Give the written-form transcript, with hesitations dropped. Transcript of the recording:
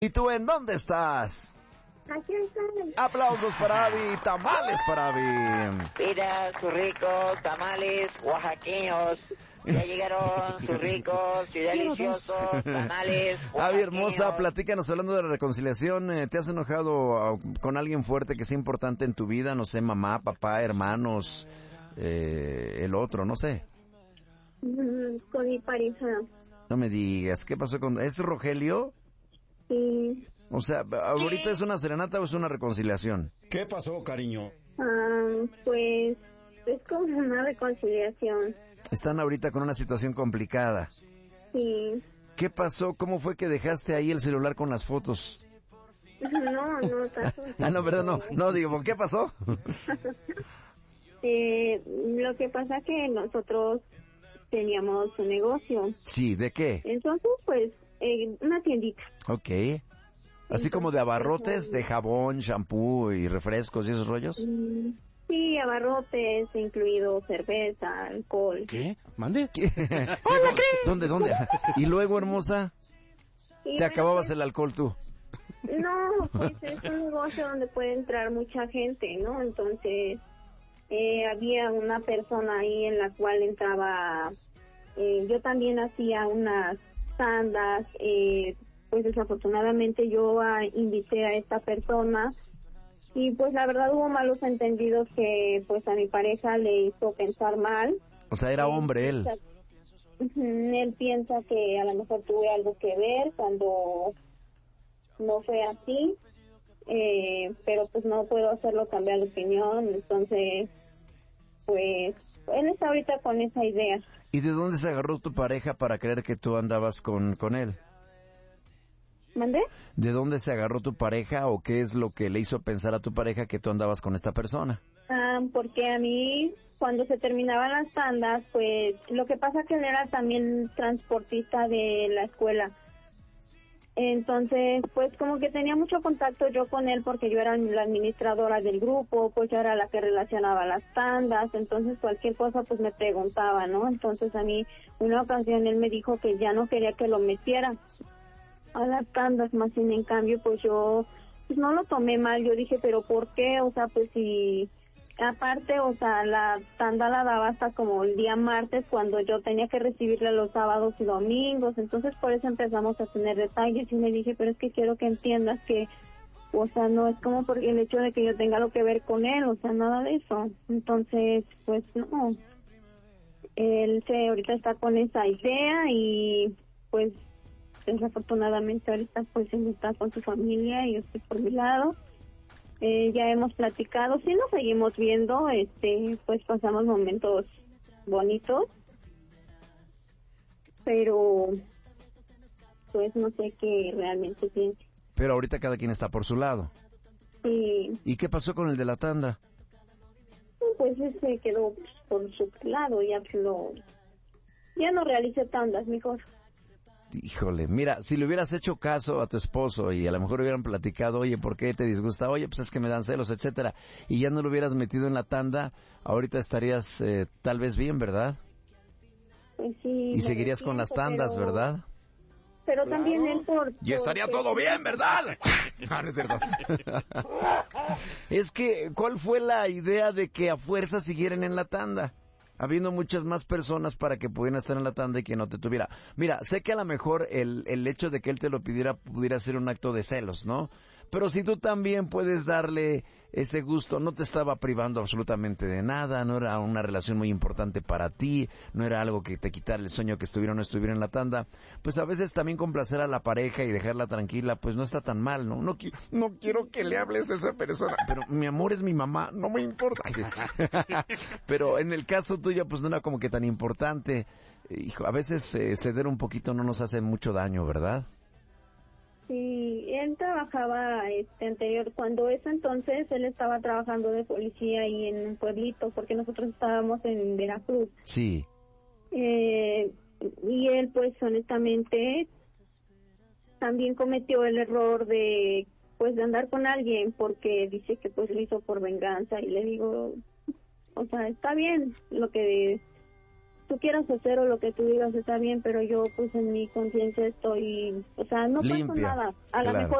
¿Y tú en dónde estás? Aquí estoy. Aplausos para Abby, tamales para Abby. Mira, sus ricos tamales oaxaqueños. Ya llegaron sus ricos y deliciosos tamales oaxaqueños. Abby hermosa, platícanos hablando de la reconciliación. ¿Te has enojado con alguien fuerte que sea importante en tu vida? No sé, mamá, papá, hermanos, el otro, no sé. Con mi pareja. No me digas, ¿qué pasó con...? ¿Es Rogelio? Sí. O sea, ¿ahorita es una serenata o es una reconciliación? ¿Qué pasó, cariño? Pues es como una reconciliación. Están ahorita con una situación complicada. Sí. ¿Qué pasó? ¿Cómo fue que dejaste ahí el celular con las fotos? No, tanto. No, perdón, no, digo, ¿qué pasó? Lo que pasa que nosotros teníamos un negocio. Sí, ¿de qué? Entonces, pues, una tiendita. Ok. ¿Así como de abarrotes, de jabón, shampoo y refrescos y esos rollos? Sí, abarrotes, incluido cerveza, alcohol. ¿Qué? ¿Mande? Hola, ¿qué? ¿Dónde? Y luego, hermosa, Y te bueno, acababas pues, el alcohol tú. No, pues es un negocio donde puede entrar mucha gente, ¿no? Entonces, había una persona ahí en la cual entraba, yo también hacía unas tandas, pues desafortunadamente yo invité a esta persona y pues la verdad hubo malos entendidos que pues a mi pareja le hizo pensar mal. O sea, era hombre él. Él piensa que a lo mejor tuve algo que ver cuando no fue así, pero pues no puedo hacerlo cambiar de opinión, entonces pues él está ahorita con esa idea. ¿Y de dónde se agarró tu pareja para creer que tú andabas con él? ¿Mandé? ¿De dónde se agarró tu pareja o qué es lo que le hizo pensar a tu pareja que tú andabas con esta persona? Porque a mí, cuando se terminaban las tandas, pues lo que pasa que él era también transportista de la escuela. Entonces, pues como que tenía mucho contacto yo con él porque yo era la administradora del grupo, pues yo era la que relacionaba las tandas, entonces cualquier cosa pues me preguntaba, ¿no? Entonces a mí, una ocasión él me dijo que ya no quería que lo metiera a las tandas, más sin en cambio pues yo pues no lo tomé mal, yo dije, pero ¿por qué? O sea, pues si aparte, o sea, la tanda la daba hasta como el día martes cuando yo tenía que recibirla los sábados y domingos, entonces por eso empezamos a tener detalles y me dije, pero es que quiero que entiendas que, o sea, no es como por el hecho de que yo tenga algo que ver con él, o sea, nada de eso. Entonces, pues no, él ahorita está con esa idea y pues desafortunadamente ahorita pues él está con su familia y yo estoy por mi lado. Ya hemos platicado, sí nos seguimos viendo, pues pasamos momentos bonitos, pero pues no sé qué realmente piense. Pero ahorita cada quien está por su lado. Sí. ¿Y qué pasó con el de la tanda? Pues ese quedó por su lado, ya no realicé tandas, mejor. Híjole, mira, si le hubieras hecho caso a tu esposo y a lo mejor hubieran platicado, oye, ¿por qué te disgusta? Oye, pues es que me dan celos, etcétera, y ya no lo hubieras metido en la tanda, ahorita estarías tal vez bien, ¿verdad? Pues sí. Y seguirías con las tandas, ¿verdad? Pero también él Y estaría todo bien, ¿verdad? No, no es cierto. Es que, ¿cuál fue la idea de que a fuerza siguieran en la tanda? Habiendo muchas más personas para que pudieran estar en la tanda y que no te tuviera. Mira, sé que a lo mejor el hecho de que él te lo pidiera pudiera ser un acto de celos, ¿no? Pero si tú también puedes darle ese gusto, no te estaba privando absolutamente de nada, no era una relación muy importante para ti, no era algo que te quitara el sueño que estuviera o no estuviera en la tanda, pues a veces también complacer a la pareja y dejarla tranquila, pues no está tan mal, ¿no? No quiero que le hables a esa persona, pero mi amor es mi mamá, no me importa. Pero en el caso tuyo, pues no era como que tan importante. Hijo, a veces ceder un poquito no nos hace mucho daño, ¿verdad? Sí, él trabajaba anterior, cuando eso entonces él estaba trabajando de policía ahí en un pueblito, porque nosotros estábamos en Veracruz. Sí. Y él pues honestamente también cometió el error de andar con alguien porque dice que pues lo hizo por venganza y le digo, o sea, está bien lo que tú quieras hacer o lo que tú digas está bien, pero yo pues en mi conciencia estoy, o sea, no pasa limpia, nada. A lo claro. mejor